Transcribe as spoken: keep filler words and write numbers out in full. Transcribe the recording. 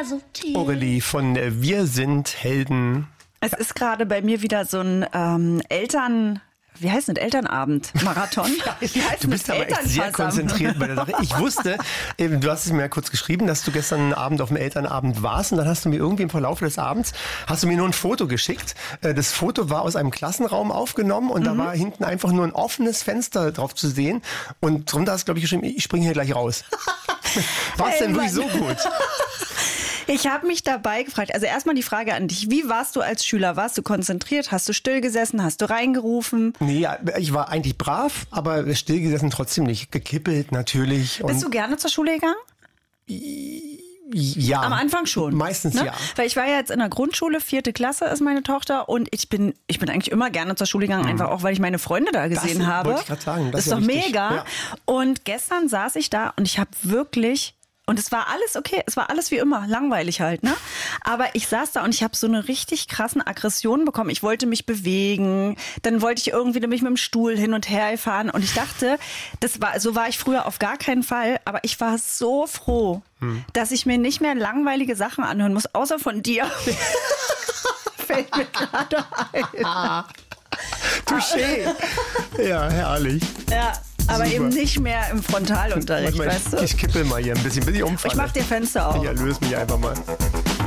so tief. Aurelie von äh, Wir sind Helden. Es ist gerade bei mir wieder so ein ähm, Eltern... Wie heißt denn das? Elternabend-Marathon? Wie heißt Du bist aber echt sehr konzentriert bei der Sache. Ich wusste, eben, du hast es mir ja kurz geschrieben, dass du gestern Abend auf dem Elternabend warst und dann hast du mir irgendwie im Verlauf des Abends, hast du mir nur ein Foto geschickt. Das Foto war aus einem Klassenraum aufgenommen und mhm. da war hinten einfach nur ein offenes Fenster drauf zu sehen und drunter hast du, glaube ich, geschrieben, ich springe hier gleich raus. War es denn wirklich so gut? Ich habe mich dabei gefragt, also erstmal die Frage an dich, wie warst du als Schüler? Warst du konzentriert? Hast du still gesessen? Hast du reingerufen? Nee, ich war eigentlich brav, aber still gesessen trotzdem nicht. Gekippelt natürlich. Bist du gerne zur Schule gegangen? Ja. Am Anfang schon. Meistens ne? ja. Weil ich war ja jetzt in der Grundschule, vierte Klasse ist meine Tochter und ich bin, ich bin eigentlich immer gerne zur Schule gegangen, mhm. einfach auch, weil ich meine Freunde da gesehen das habe. Wollte ich gerade sagen. Das, das ist ja doch wichtig. mega. Ja. Und gestern saß ich da und ich habe wirklich... Und es war alles okay, es war alles wie immer, langweilig halt, ne? Aber ich saß da und ich habe so eine richtig krassen Aggression bekommen. Ich wollte mich bewegen, dann wollte ich irgendwie mich mit dem Stuhl hin und her fahren und ich dachte, das war, so war ich früher auf gar keinen Fall, aber ich war so froh, hm. dass ich mir nicht mehr langweilige Sachen anhören muss, außer von dir. Fällt mir gerade ein. Touché. Ja, herrlich. Ja. Aber Super. eben nicht mehr im Frontalunterricht, Mal, weißt du? Ich kippel mal hier ein bisschen, bis ich umfalle. Ich mach dir Fenster auf. Ich erlöse mich einfach mal.